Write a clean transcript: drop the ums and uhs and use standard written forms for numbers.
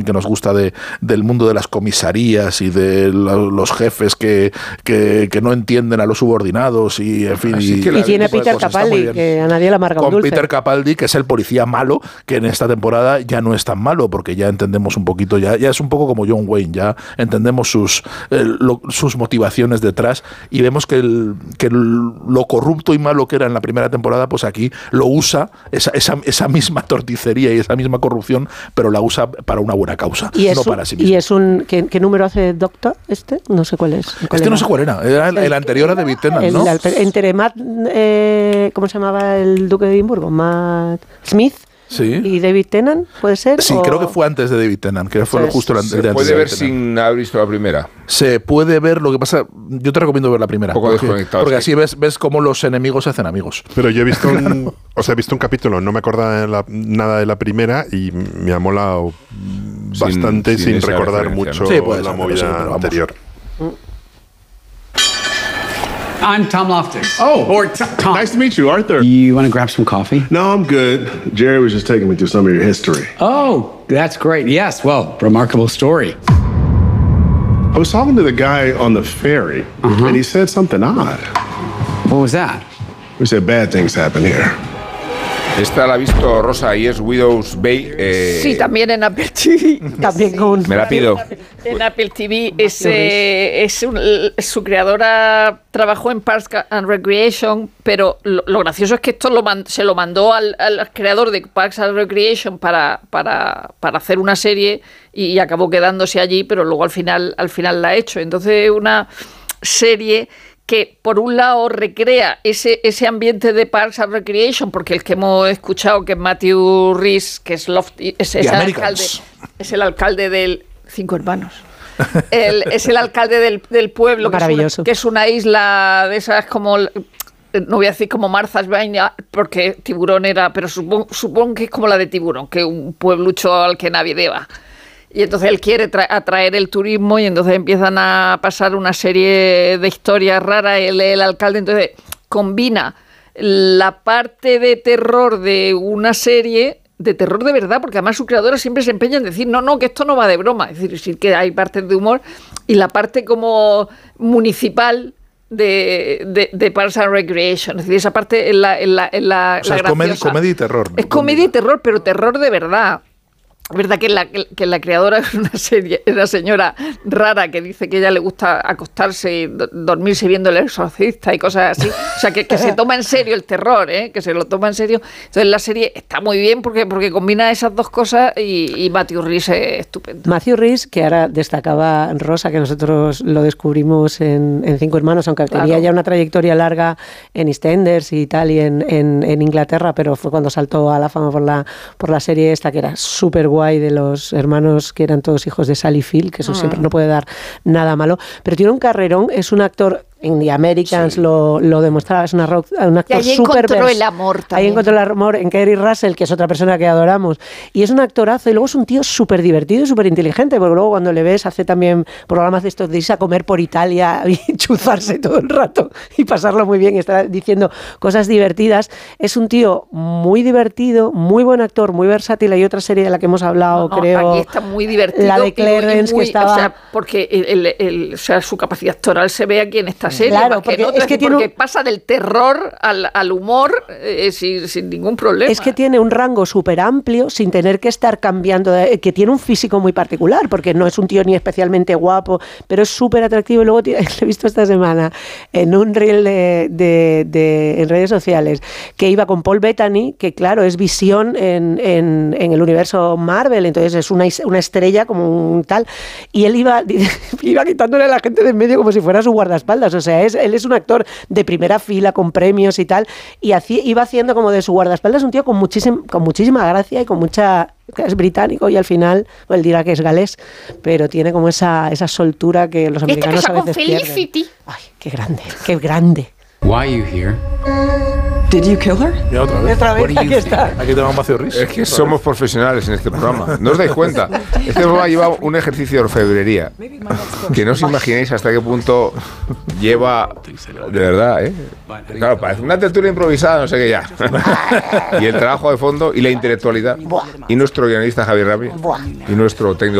que nos gusta del mundo de las comisarías y de los jefes que no entienden a los subordinados y en fin. Y tiene Peter Capaldi, que a nadie le amarga un dulce. Peter Capaldi, que es el policía malo, que en esta temporada ya no es tan malo, porque ya entendemos un poquito, ya es un poco como John Wayne, ya entendemos sus motivaciones detrás y vemos que lo corrupto y malo que era en la primera temporada, pues aquí lo usa, esa misma torticería y esa misma corrupción, pero la usa para una buena causa, no para sí mismo. ¿Y es ¿qué número hace Doctor este? No sé cuál es. No sé cuál era el anterior a David Tennant, ¿no? Entre Matt, ¿cómo se llamaba el duque de Edimburgo? Matt Smith. Sí. ¿Y David Tennant puede ser? Sí, creo que fue antes de David Tennant, que fue justo el anterior. ¿Se puede ver sin haber visto la primera? Se puede ver, lo que pasa, yo te recomiendo ver la primera. Un poco desconectado. Porque así ves cómo los enemigos se hacen amigos. Pero yo he visto he visto un capítulo, no me acordaba nada de la primera y me ha molado bastante sin recordar mucho la movida anterior. I'm Tom Loftus. Oh, Tom. Nice to meet you, Arthur. You want to grab some coffee? No, I'm good. Jerry was just taking me through some of your history. Oh, that's great. Yes, well, remarkable story. I was talking to the guy on the ferry, and he said something odd. What was that? He said bad things happen here. Esta la ha visto Rosa y es Widow's Bay. Sí, también en Apple TV. También con... Me la pido. En Apple TV. Su creadora trabajó en Parks and Recreation, pero lo gracioso es que esto se lo mandó al creador de Parks and Recreation para hacer una serie y acabó quedándose allí, pero luego al final la ha hecho. Entonces una serie que por un lado recrea ese ambiente de Parks and Recreation, porque el que hemos escuchado, que es Matthew Rhys, que es el alcalde del Cinco Hermanos. Es el alcalde del pueblo, que es una isla de esas como... No voy a decir como Martha's Vineyard, porque Tiburón era... Pero supongo que es como la de Tiburón, que es un pueblucho al que nadie va. Y entonces él quiere atraer el turismo y entonces empiezan a pasar una serie de historias raras. Él es el alcalde, entonces combina la parte de terror de una serie, de terror de verdad, porque además su creadora siempre se empeña en decir, no, que esto no va de broma. Es decir, sí que hay partes de humor y la parte como municipal de Parks and Recreation. Es decir, esa parte es la o sea, es comedia y terror. Es comedia y terror, pero terror de verdad. Es verdad que la creadora es una señora rara que dice que a ella le gusta acostarse y dormirse viendo El Exorcista y cosas así. O sea, que se toma en serio el terror, que se lo toma en serio. Entonces la serie está muy bien porque combina esas dos cosas y Matthew Rhys es estupendo. Matthew Rhys, que ahora destacaba Rosa, que nosotros lo descubrimos en Cinco Hermanos, aunque tenía ya una trayectoria larga en EastEnders y tal, y en Inglaterra, pero fue cuando saltó a la fama por la serie esta, que era súper guay, de los hermanos que eran todos hijos de Sally Field, que eso siempre no puede dar nada malo, pero tiene un carrerón, es un actor, en The Americans lo demostraba, es un actor súper encontró el amor también. Ahí encontró el amor en Kerry Russell, que es otra persona que adoramos, y es un actorazo, y luego es un tío súper divertido y súper inteligente, porque luego cuando le ves hace también programas de estos de irse a comer por Italia y chuzarse todo el rato y pasarlo muy bien y estar diciendo cosas divertidas. Es un tío muy divertido, muy buen actor, muy versátil. Hay otra serie de la que hemos hablado, creo. Aquí está muy divertido. La de Clarence, que estaba... O sea, porque su capacidad actoral se ve aquí en esta serie. Claro, porque pasa del terror al humor sin ningún problema. Es que tiene un rango súper amplio sin tener que estar cambiando, que tiene un físico muy particular, porque no es un tío ni especialmente guapo, pero es súper atractivo. Y luego lo he visto esta semana en un reel en redes sociales, que iba con Paul Bettany, que claro, es Visión en el universo Marvel, entonces es una estrella como un tal, y él iba quitándole a la gente de en medio como si fuera su guardaespaldas. O sea, él es un actor de primera fila con premios y tal, y iba haciendo como de su guardaespaldas un tío con muchísima gracia y con mucha... Es británico y al final él dirá que es galés, pero tiene como esa soltura que los americanos a veces pierden. Ay, qué grande. Why are you here? Did you kill her? Ya otra vez. Aquí está. Aquí tenemos Matthew Rhys. Es que somos profesionales en este programa. ¿No os dais cuenta? Este programa lleva un ejercicio de orfebrería que no os imagináis hasta qué punto lleva. De verdad, ¿eh? Claro, parece una tertulia improvisada, no sé qué ya. Y el trabajo de fondo y la intelectualidad. Y nuestro guionista Javier Rami. Y nuestro técnico